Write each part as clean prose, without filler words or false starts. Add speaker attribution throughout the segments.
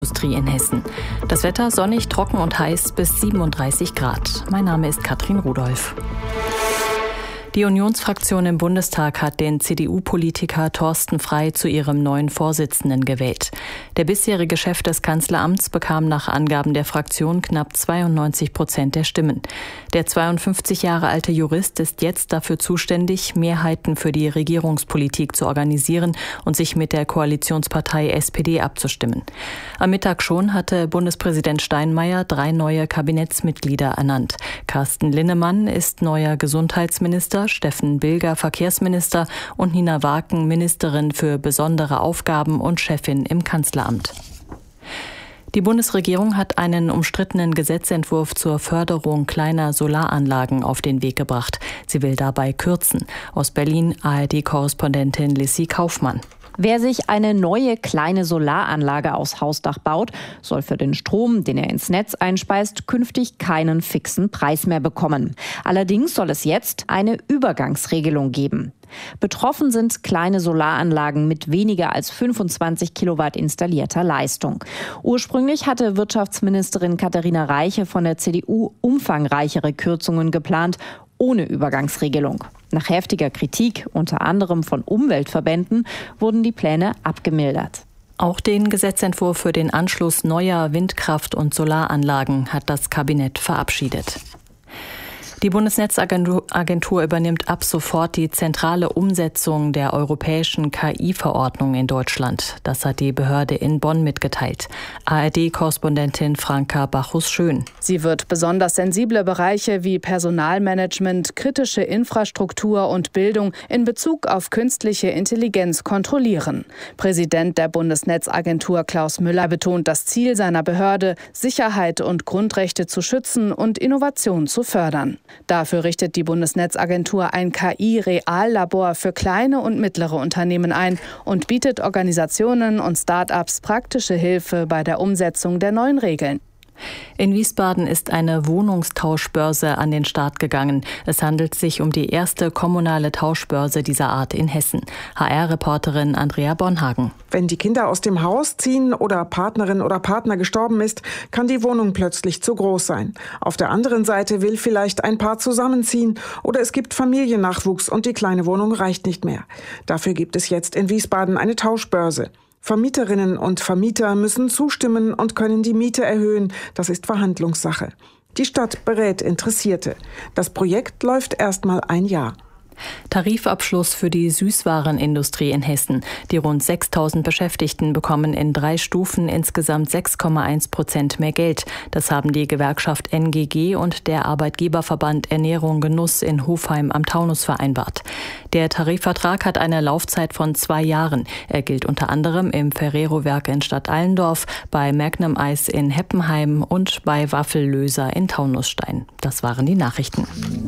Speaker 1: Industrie in Hessen. Das Wetter sonnig, trocken und heiß bis 37 Grad. Mein Name ist Katrin Rudolph. Die Unionsfraktion im Bundestag hat den CDU-Politiker Thorsten Frey zu ihrem neuen Vorsitzenden gewählt. Der bisherige Chef des Kanzleramts bekam nach Angaben der Fraktion knapp 92% der Stimmen. Der 52 Jahre alte Jurist ist jetzt dafür zuständig, Mehrheiten für die Regierungspolitik zu organisieren und sich mit der Koalitionspartei SPD abzustimmen. Am Mittag schon hatte Bundespräsident Steinmeier 3 neue Kabinettsmitglieder ernannt. Carsten Linnemann ist neuer Gesundheitsminister, Steffen Bilger Verkehrsminister und Nina Waken Ministerin für besondere Aufgaben und Chefin im Kanzleramt. Die Bundesregierung hat einen umstrittenen Gesetzentwurf zur Förderung kleiner Solaranlagen auf den Weg gebracht. Sie will dabei kürzen. Aus Berlin ARD-Korrespondentin Lissy Kaufmann.
Speaker 2: Wer sich eine neue kleine Solaranlage aufs Hausdach baut, soll für den Strom, den er ins Netz einspeist, künftig keinen fixen Preis mehr bekommen. Allerdings soll es jetzt eine Übergangsregelung geben. Betroffen sind kleine Solaranlagen mit weniger als 25 Kilowatt installierter Leistung. Ursprünglich hatte Wirtschaftsministerin Katharina Reiche von der CDU umfangreichere Kürzungen geplant, ohne Übergangsregelung. Nach heftiger Kritik, unter anderem von Umweltverbänden, wurden die Pläne abgemildert.
Speaker 1: Auch den Gesetzentwurf für den Anschluss neuer Windkraft- und Solaranlagen hat das Kabinett verabschiedet. Die Bundesnetzagentur übernimmt ab sofort die zentrale Umsetzung der europäischen KI-Verordnung in Deutschland. Das hat die Behörde in Bonn mitgeteilt. ARD-Korrespondentin Franka Bachus-Schön.
Speaker 3: Sie wird besonders sensible Bereiche wie Personalmanagement, kritische Infrastruktur und Bildung in Bezug auf künstliche Intelligenz kontrollieren. Präsident der Bundesnetzagentur Klaus Müller betont das Ziel seiner Behörde, Sicherheit und Grundrechte zu schützen und Innovation zu fördern. Dafür richtet die Bundesnetzagentur ein KI-Reallabor für kleine und mittlere Unternehmen ein und bietet Organisationen und Start-ups praktische Hilfe bei der Umsetzung der neuen Regeln.
Speaker 1: In Wiesbaden ist eine Wohnungstauschbörse an den Start gegangen. Es handelt sich um die erste kommunale Tauschbörse dieser Art in Hessen. HR-Reporterin Andrea Bornhagen.
Speaker 4: Wenn die Kinder aus dem Haus ziehen oder Partnerin oder Partner gestorben ist, kann die Wohnung plötzlich zu groß sein. Auf der anderen Seite will vielleicht ein Paar zusammenziehen oder es gibt Familiennachwuchs und die kleine Wohnung reicht nicht mehr. Dafür gibt es jetzt in Wiesbaden eine Tauschbörse. Vermieterinnen und Vermieter müssen zustimmen und können die Miete erhöhen. Das ist Verhandlungssache. Die Stadt berät Interessierte. Das Projekt läuft erstmal ein Jahr.
Speaker 1: Tarifabschluss für die Süßwarenindustrie in Hessen. Die rund 6.000 Beschäftigten bekommen in 3 Stufen insgesamt 6,1% mehr Geld. Das haben die Gewerkschaft NGG und der Arbeitgeberverband Ernährung Genuss in Hofheim am Taunus vereinbart. Der Tarifvertrag hat eine Laufzeit von 2 Jahren. Er gilt unter anderem im Ferrero-Werk in Stadtallendorf, bei Magnum Eis in Heppenheim und bei Waffellöser in Taunusstein. Das waren die Nachrichten.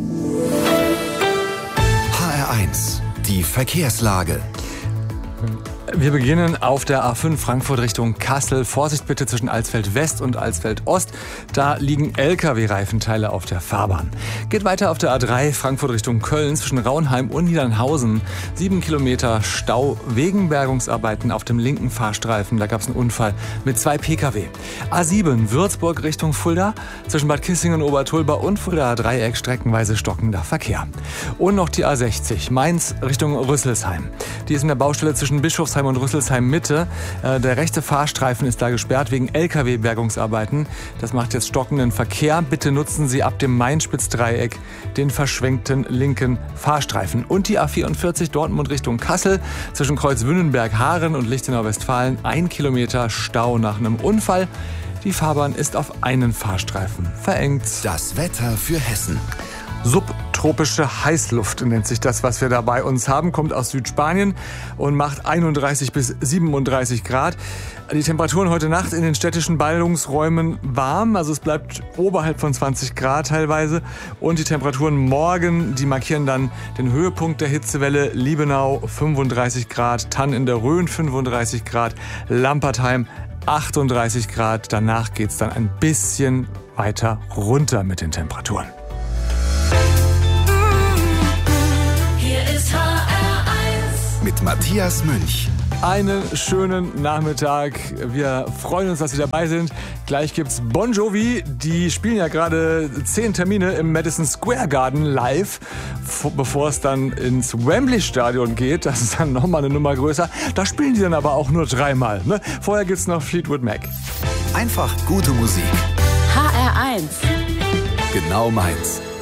Speaker 5: HR1, die Verkehrslage.
Speaker 6: Wir beginnen auf der A5 Frankfurt Richtung Kassel. Vorsicht bitte zwischen Alsfeld West und Alsfeld Ost. Da liegen Lkw-Reifenteile auf der Fahrbahn. Geht weiter auf der A3 Frankfurt Richtung Köln zwischen Raunheim und Niedernhausen. 7 Kilometer Stau wegen Bergungsarbeiten auf dem linken Fahrstreifen. Da gab es einen Unfall mit 2 Pkw. A7 Würzburg Richtung Fulda. Zwischen Bad Kissingen und Obertulba und Fulda Dreieck streckenweise stockender Verkehr. Und noch die A60 Mainz Richtung Rüsselsheim. Die ist in der Baustelle zwischen Bischofsheim und Rüsselsheim Mitte. Der rechte Fahrstreifen ist da gesperrt wegen Lkw-Bergungsarbeiten. Das macht jetzt stockenden Verkehr. Bitte nutzen Sie ab dem Main-Spitz-Dreieck den verschwenkten linken Fahrstreifen. Und die A44 Dortmund Richtung Kassel zwischen Kreuzwünnenberg-Haaren und Lichtenau-Westfalen 1 Kilometer Stau nach einem Unfall. Die Fahrbahn ist auf einen Fahrstreifen verengt.
Speaker 5: Das Wetter für Hessen.
Speaker 6: Subtropische Heißluft nennt sich das, was wir da bei uns haben, kommt aus Südspanien und macht 31 bis 37 Grad. Die Temperaturen heute Nacht in den städtischen Ballungsräumen warm, also es bleibt oberhalb von 20 Grad teilweise. Und die Temperaturen morgen, die markieren dann den Höhepunkt der Hitzewelle. Liebenau 35 Grad, Tann in der Rhön 35 Grad, Lampertheim 38 Grad. Danach geht's dann ein bisschen weiter runter mit den Temperaturen.
Speaker 5: Mit Matthias Münch.
Speaker 6: Einen schönen Nachmittag. Wir freuen uns, dass Sie dabei sind. Gleich gibt's Bon Jovi. Die spielen ja gerade 10 Termine im Madison Square Garden live, bevor es dann ins Wembley Stadion geht. Das ist dann nochmal eine Nummer größer. Da spielen die dann aber auch nur 3-mal. Ne? Vorher gibt's noch Fleetwood Mac.
Speaker 5: Einfach gute Musik.
Speaker 7: HR1.
Speaker 5: Genau meins.